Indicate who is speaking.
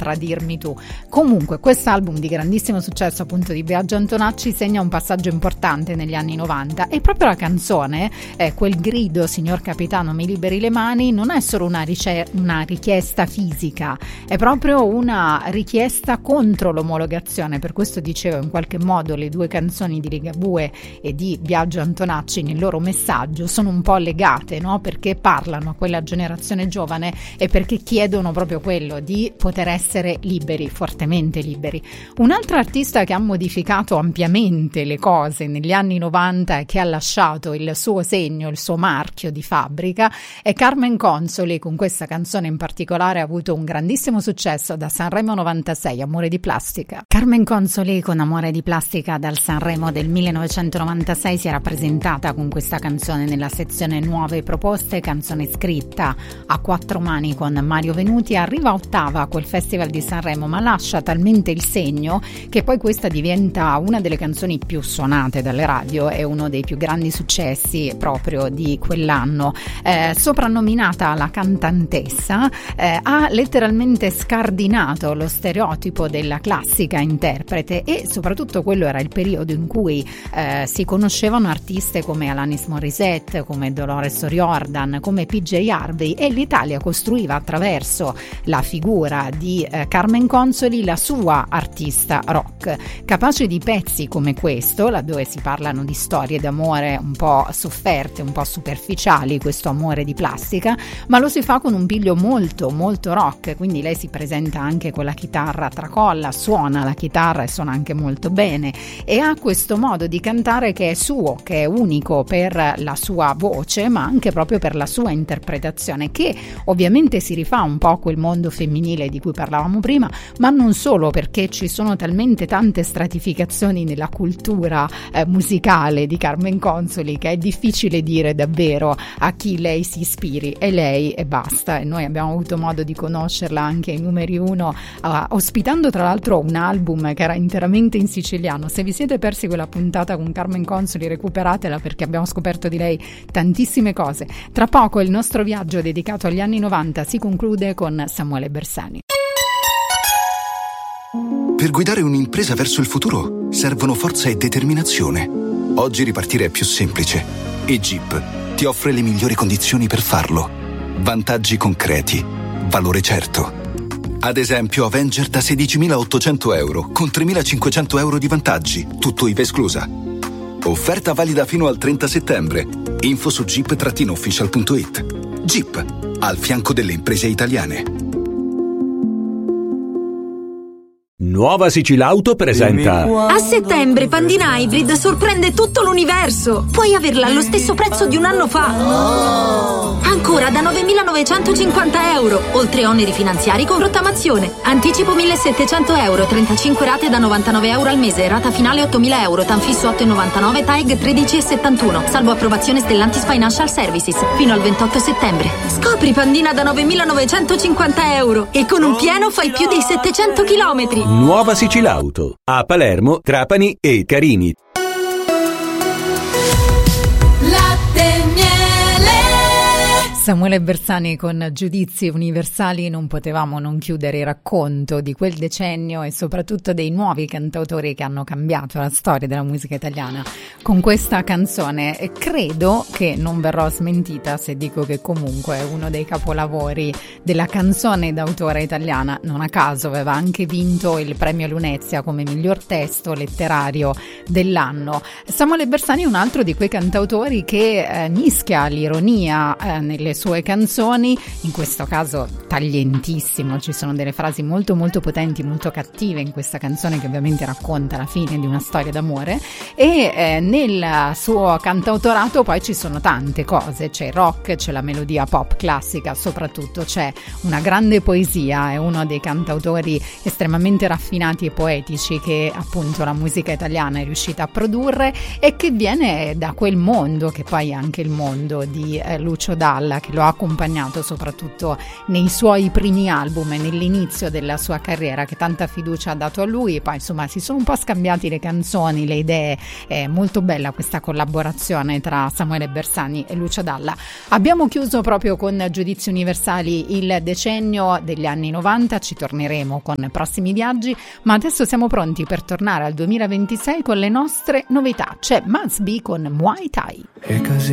Speaker 1: tradirmi tu. Comunque quest'album di grandissimo successo appunto di Biagio Antonacci segna un passaggio importante negli anni 90 e proprio la canzone, quel grido signor capitano mi liberi le mani, non è solo una richiesta fisica, è proprio una richiesta contro l'omologazione. Per questo dicevo, in qualche modo le due canzoni di Ligabue e di Biagio Antonacci nel loro messaggio sono un po' legate, no? Perché parlano a quella generazione giovane e perché chiedono proprio quello di poter essere liberi, fortemente liberi. Un'altra artista che ha modificato ampiamente le cose negli anni 90 e che ha lasciato il suo segno, il suo marchio di fabbrica è Carmen Consoli. Con questa canzone in particolare ha avuto un grandissimo successo da Sanremo 96, Amore di plastica. Carmen Consoli con Amore di plastica dal Sanremo del 1996 si era presentata con questa canzone nella sezione nuove proposte, canzone scritta a quattro mani con Mario Venuti, arriva ottava a quel Festival di Sanremo, ma lascia talmente il segno che poi questa diventa una delle canzoni più suonate dalle radio e uno dei più grandi successi proprio di quell'anno. Soprannominata la cantantessa, ha letteralmente scardinato lo stereotipo della classica interprete e soprattutto quello era il periodo in cui si conoscevano artiste come Alanis Morissette, come Dolores O'Riordan, come PJ Harvey, e l'Italia costruiva attraverso la figura di Carmen Consoli la sua artista rock, capace di pezzi come questo, laddove si parlano di storie d'amore un po' sofferte, un po' superficiali, questo amore di plastica, ma lo si fa con un piglio molto molto rock. Quindi lei si presenta anche con la chitarra a tracolla, suona la chitarra e suona anche molto bene e ha questo modo di cantare che è suo, che è unico per la sua voce ma anche proprio per la sua interpretazione, che ovviamente si rifà un po' a quel mondo femminile di cui parlavamo prima, ma non solo, perché ci sono talmente tante stratificazioni nella cultura musicale di Carmen Consoli che è difficile dire davvero a chi lei si ispiri, è lei e basta. E noi abbiamo avuto modo di conoscerla anche ai numeri 1, ospitando tra l'altro un album che era interamente in siciliano. Se vi siete persi quella puntata con Carmen Consoli, recuperatela perché abbiamo scoperto di lei tantissime cose. Tra poco il nostro viaggio dedicato agli anni 90 si conclude con Samuele Bersani.
Speaker 2: Per guidare un'impresa verso il futuro servono forza e determinazione. Oggi ripartire è più semplice e Jeep ti offre le migliori condizioni per farlo. Vantaggi concreti, valore certo. Ad esempio Avenger da 16.800 euro con 3.500 euro di vantaggi, tutto IVA esclusa. Offerta valida fino al 30 settembre. Info su jeep-official.it. Jeep, al fianco delle imprese italiane.
Speaker 3: Nuova Sicilauto presenta.
Speaker 4: A settembre Pandina Hybrid sorprende tutto l'universo. Puoi averla allo stesso prezzo di un anno fa. Ancora da 9.950 euro, oltre oneri finanziari con rottamazione. Anticipo 1.700 euro, 35 rate da 99 euro al mese, rata finale 8.000 euro, Tanfisso 8,99, TAEG 13,71, salvo approvazione Stellantis Financial Services, fino al 28 settembre. Scopri Pandina da 9.950 euro e con un pieno fai più di 700 chilometri.
Speaker 3: Nuova Sicilauto, a Palermo, Trapani e Carini.
Speaker 1: Samuele Bersani con Giudizi Universali. Non potevamo non chiudere il racconto di quel decennio e soprattutto dei nuovi cantautori che hanno cambiato la storia della musica italiana con questa canzone, e credo che non verrò smentita se dico che comunque è uno dei capolavori della canzone d'autore italiana. Non a caso aveva anche vinto il premio Lunezia come miglior testo letterario dell'anno. Samuele Bersani è un altro di quei cantautori che mischia l'ironia nelle sue canzoni, in questo caso taglientissimo. Ci sono delle frasi molto molto potenti, molto cattive in questa canzone che ovviamente racconta la fine di una storia d'amore, e nel suo cantautorato poi ci sono tante cose, c'è il rock, c'è la melodia pop classica, soprattutto c'è una grande poesia. È uno dei cantautori estremamente raffinati e poetici che appunto la musica italiana è riuscita a produrre e che viene da quel mondo che poi è anche il mondo di Lucio Dalla, Dalla, che lo ha accompagnato soprattutto nei suoi primi album e nell'inizio della sua carriera, che tanta fiducia ha dato a lui, e poi insomma si sono un po' scambiati le canzoni, le idee. È molto bella questa collaborazione tra Samuele Bersani e Lucio Dalla. Abbiamo chiuso proprio con Giudizi Universali il decennio degli anni 90, ci torneremo con prossimi viaggi, ma adesso siamo pronti per tornare al 2026 con le nostre novità. C'è Must Be con Muay Thai.